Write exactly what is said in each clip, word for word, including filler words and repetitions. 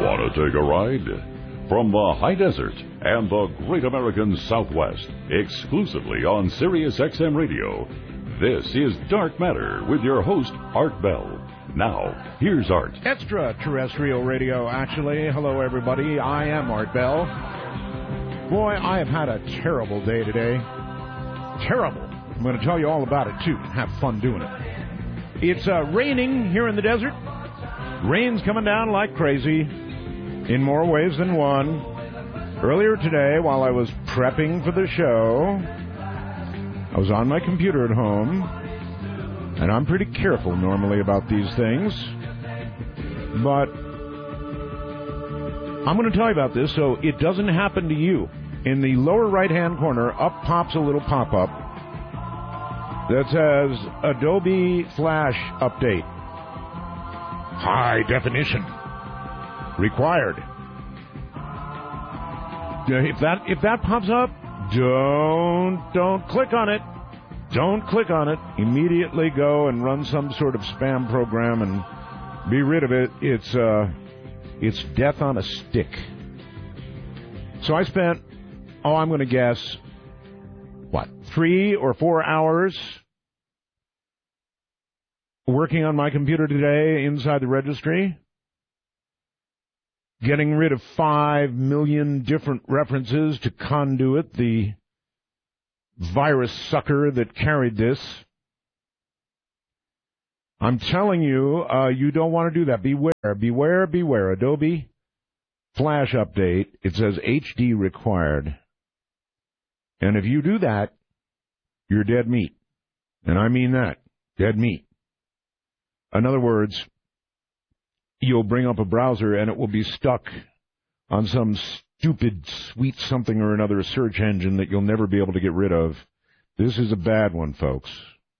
Want to take a ride? From the high desert and the great American Southwest, exclusively on Sirius X M Radio, this is Dark Matter with your host, Art Bell. Now, here's Art. Extraterrestrial radio, actually. Hello, everybody. I am Art Bell. Boy, I have had a terrible day today. Terrible. I'm going to tell you all about it, too. Have fun doing it. It's uh, raining here in the desert. Rain's coming down like crazy in more ways than one. Earlier today, while I was prepping for the show, I was on my computer at home, and I'm pretty careful normally about these things, but I'm going to tell you about this so it doesn't happen to you. In the lower right-hand corner, up pops a little pop-up that says Adobe Flash Update. High definition. Required. If that if that pops up, don't don't click on it. Don't click on it. Immediately go and run some sort of spam program and be rid of it. It's uh it's death on a stick. So I spent, oh, I'm going to guess, what, three or four hours working on my computer today inside the registry, getting rid of five million different references to Conduit, the virus sucker that carried this. I'm telling you, uh, you don't want to do that. Beware, beware, beware. Adobe Flash Update. It says H D required. And if you do that, you're dead meat. And I mean that. Dead meat. In other words, you'll bring up a browser and it will be stuck on some stupid sweet something or another search engine that you'll never be able to get rid of. This is a bad one, folks.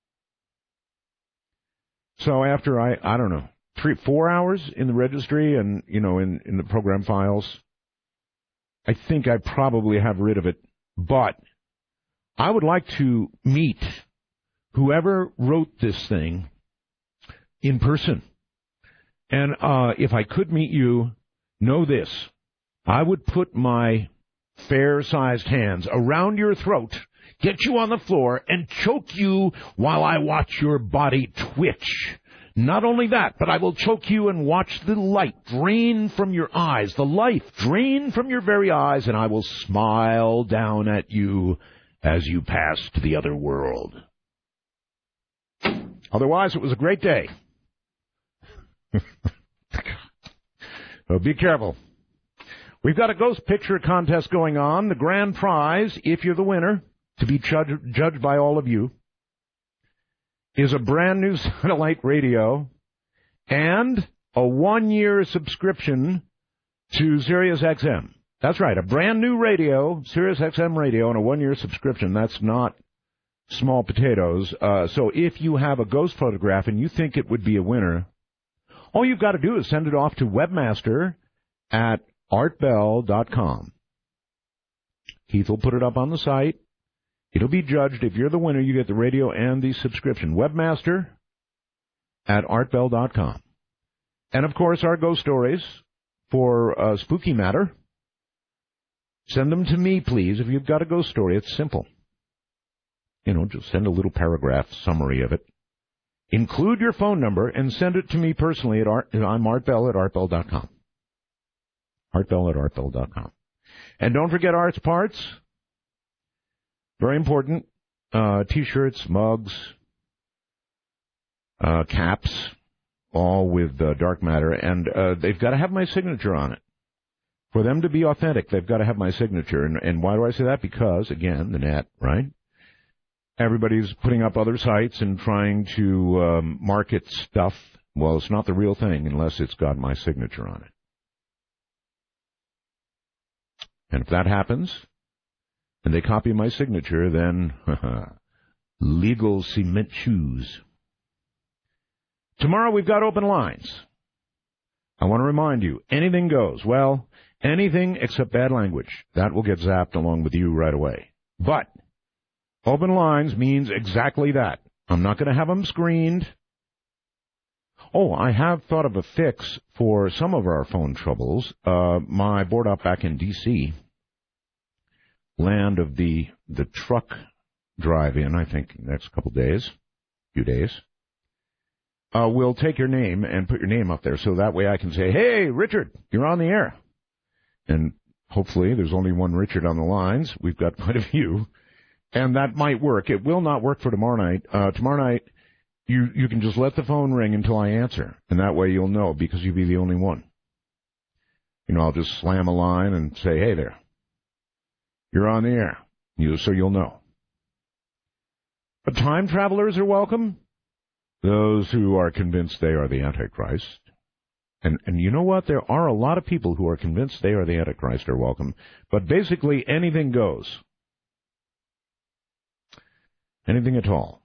So after, I, I don't know, three, four hours in the registry and, you know, in, in the program files, I think I probably have rid of it. But I would like to meet whoever wrote this thing in person. And uh, if I could meet you, know this. I would put my fair-sized hands around your throat, get you on the floor, and choke you while I watch your body twitch. Not only that, but I will choke you and watch the light drain from your eyes, the life drain from your very eyes, and I will smile down at you as you pass to the other world. Otherwise, it was a great day. So be careful. We've got a ghost picture contest going on. The grand prize, if you're the winner, to be judged, judged by all of you, is a brand new satellite radio and a one-year subscription to Sirius X M. That's right, a brand new radio, Sirius X M radio, and a one-year subscription. That's not small potatoes. Uh, so if you have a ghost photograph and you think it would be a winner, all you've got to do is send it off to webmaster at art bell dot com. Keith will put it up on the site. It'll be judged. If you're the winner, you get the radio and the subscription. Webmaster at art bell dot com. And, of course, our ghost stories for uh, Spooky Matter. Send them to me, please. If you've got a ghost story, it's simple. You know, just send a little paragraph summary of it. Include your phone number and send it to me personally at Art, I'm Art Bell at art bell dot com. art bell at art bell dot com. And don't forget Art's Parts. Very important. Uh, T-shirts, mugs, uh, caps, all with uh, Dark Matter. And uh, they've got to have my signature on it. For them to be authentic, they've got to have my signature. And, and why do I say that? Because, again, the net, right? Everybody's putting up other sites and trying to um, market stuff. Well, it's not the real thing unless it's got my signature on it. And if that happens, and they copy my signature, then legal cement shoes. Tomorrow we've got open lines. I want to remind you, anything goes. Well, anything except bad language. That will get zapped along with you right away. But open lines means exactly that. I'm not going to have them screened. Oh, I have thought of a fix for some of our phone troubles. Uh, my board op back in D C, land of the the truck drive-in, I think, next couple days, few days, uh, will take your name and put your name up there, so that way I can say, hey, Richard, you're on the air. And hopefully there's only one Richard on the lines. We've got quite a few. And that might work. It will not work for tomorrow night. Uh, tomorrow night, you, you can just let the phone ring until I answer. And that way you'll know, because you'll be the only one. You know, I'll just slam a line and say, hey there, you're on the air. You, so you'll know. But time travelers are welcome. Those who are convinced they are the Antichrist. And, and you know what? There are a lot of people who are convinced they are the Antichrist are welcome. But basically anything goes. Anything at all.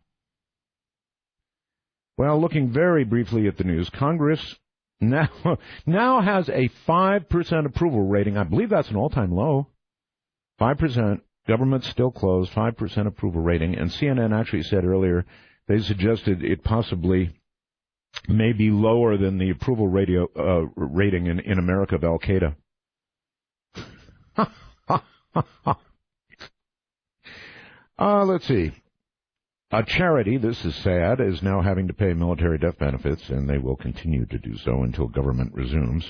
Well, looking very briefly at the news, Congress now, now has a five percent approval rating. I believe that's an all-time low. five percent. Government's still closed, five percent approval rating. And C N N actually said earlier they suggested it possibly may be lower than the approval radio, uh, rating in, in America of Al-Qaeda. uh, let's see. A charity, this is sad, is now having to pay military death benefits, and they will continue to do so until government resumes,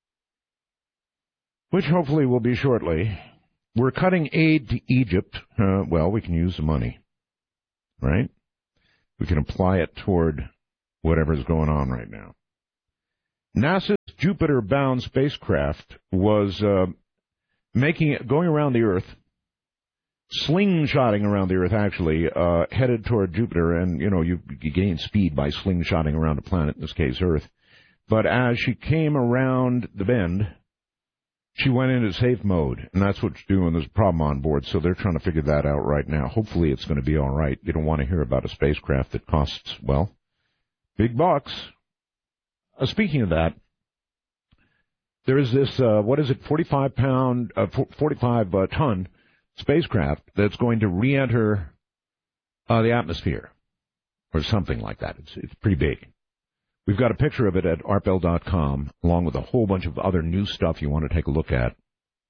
which hopefully will be shortly. We're cutting aid to Egypt. Uh, well, we can use the money, right? We can apply it toward whatever's going on right now. NASA's Jupiter-bound spacecraft was uh, making it, going around the Earth, slingshotting around the Earth, actually, uh, headed toward Jupiter, and, you know, you, you gain speed by slingshotting around a planet, in this case Earth. But as she came around the bend, she went into safe mode, and that's what she's doing. There's a problem on board, so they're trying to figure that out right now. Hopefully it's going to be all right. You don't want to hear about a spacecraft that costs, well, big bucks. Uh, speaking of that, there is this, uh, what is it, forty-five pound, uh, forty-five uh, ton spacecraft that's going to re-enter uh, the atmosphere, or something like that. It's, it's pretty big. We've got a picture of it at A R P L dot com, along with a whole bunch of other new stuff you want to take a look at.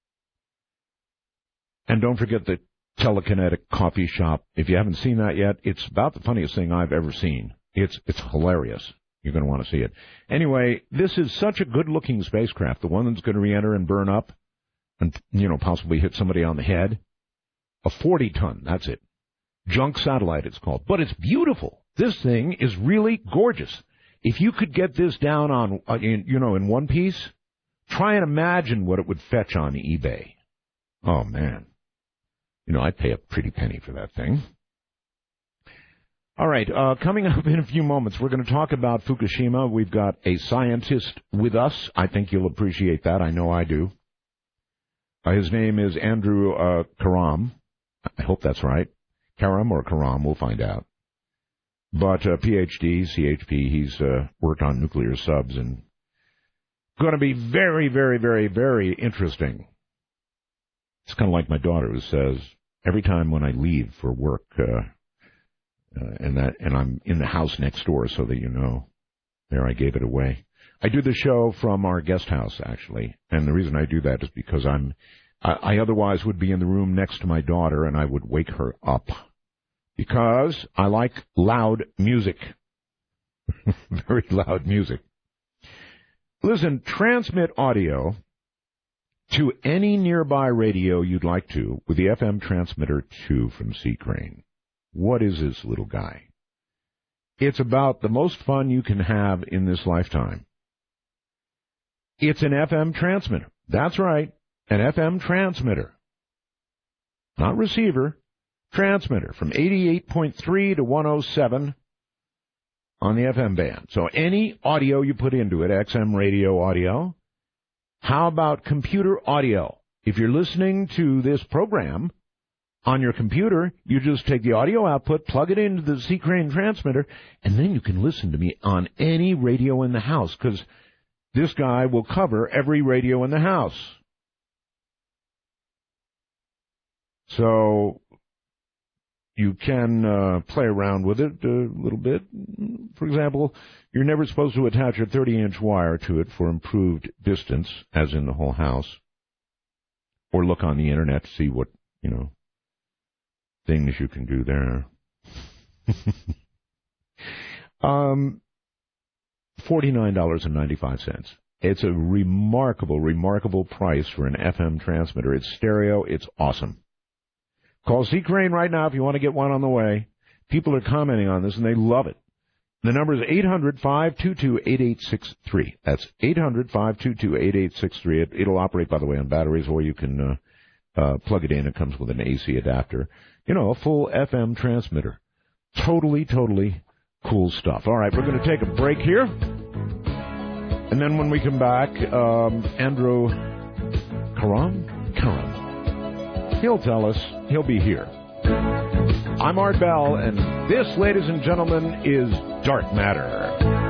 And don't forget the Telekinetic Coffee Shop. If you haven't seen that yet, it's about the funniest thing I've ever seen. It's it's hilarious. You're going to want to see it. Anyway, this is such a good-looking spacecraft, the one that's going to re-enter and burn up and, you know, possibly hit somebody on the head. A forty ton, that's it. Junk satellite, it's called. But it's beautiful. This thing is really gorgeous. If you could get this down on, uh, in, you know, in one piece, try and imagine what it would fetch on eBay. Oh, man. You know, I'd pay a pretty penny for that thing. All right, uh, coming up in a few moments, we're going to talk about Fukushima. We've got a scientist with us. I think you'll appreciate that. I know I do. Uh, his name is Andrew uh, Karam. I hope that's right. Karam or Karam, we'll find out. But uh, P H D, C H P, he's uh, worked on nuclear subs and going to be very, very, very, very interesting. It's kind of like my daughter who says, every time when I leave for work, uh, uh, and that, and I'm in the house next door, so that you know, there I gave it away. I do the show from our guest house, actually, and the reason I do that is because I'm, I, I otherwise would be in the room next to my daughter, and I would wake her up. Because I like loud music. Very loud music. Listen, transmit audio to any nearby radio you'd like to with the F M transmitter two from Sea Crane. What is this little guy? It's about the most fun you can have in this lifetime. It's an F M transmitter. That's right, an F M transmitter. Not receiver. Transmitter from eighty-eight point three to one oh seven on the F M band. So any audio you put into it, X M radio audio. How about computer audio? If you're listening to this program on your computer, you just take the audio output, plug it into the Sea Crane transmitter, and then you can listen to me on any radio in the house, because this guy will cover every radio in the house. So you can uh, play around with it a little bit. For example, you're never supposed to attach a thirty-inch wire to it for improved distance, as in the whole house. Or look on the Internet to see what, you know, things you can do there. um, forty-nine dollars and ninety-five cents. It's a remarkable, remarkable price for an F M transmitter. It's stereo. It's awesome. Call C. Crane right now if you want to get one on the way. People are commenting on this, and they love it. The number is eight hundred, five two two, eight eight six three. That's eight hundred, five two two, eight eight six three. It, it'll operate, by the way, on batteries, or you can uh, uh, plug it in. It comes with an A C adapter. You know, a full F M transmitter. Totally, totally cool stuff. All right, we're going to take a break here. And then when we come back, um, Andrew Karam? Karam. He'll tell us. He'll be here. I'm Art Bell, and this, ladies and gentlemen, is Dark Matter.